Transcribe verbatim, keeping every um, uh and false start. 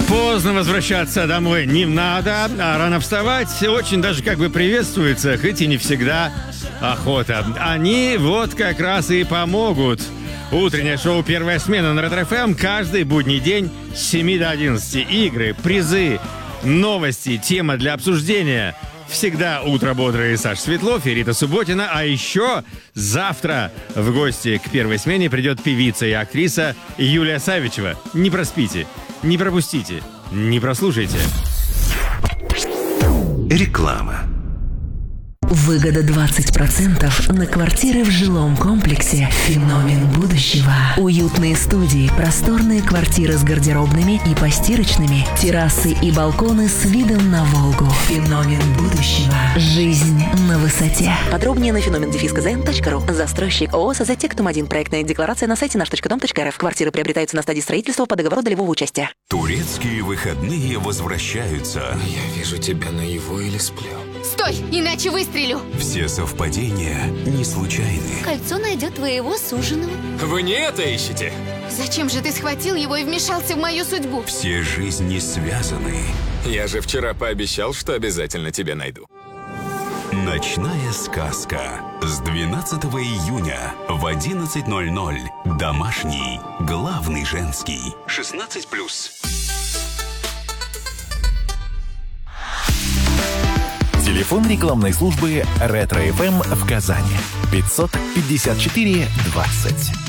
Поздно возвращаться домой не надо, а рано вставать очень даже как бы приветствуется, хоть и не всегда охота. Они вот как раз и помогут. Утреннее шоу «Первая смена» на Ретро эф эм каждый будний день с семи до одиннадцати. Игры, призы, новости, тема для обсуждения. Всегда утро бодрое Саша Светлов и Рита Субботина. А еще завтра в гости к «Первой смене» придет певица и актриса Юлия Савичева. Не проспите, не пропустите, не прослушайте. Реклама. Выгода двадцать процентов на квартиры в жилом комплексе «Феномен будущего». Уютные студии, просторные квартиры с гардеробными и постирочными, террасы и балконы с видом на Волгу. «Феномен будущего». Жизнь на высоте. Подробнее на феномен дефис кзн точка ру. Застройщик ООО «Созатектум один». Проектная декларация на сайте наш точка дом точка эр эф. Квартиры приобретаются на стадии строительства по договору долевого участия. Турецкие выходные возвращаются. Я вижу тебя наяву или сплю. Стой, иначе выстрелю. Все совпадения не случайны. Кольцо найдет твоего суженого. Вы не это ищете? Зачем же ты схватил его и вмешался в мою судьбу? Все жизни связаны. Я же вчера пообещал, что обязательно тебя найду. Ночная сказка. С двенадцатого июня в одиннадцать ноль ноль. Домашний. Главный женский. шестнадцать плюс. Телефон рекламной службы «Ретро эф эм» в Казани. пятьсот пятьдесят четыре двадцать.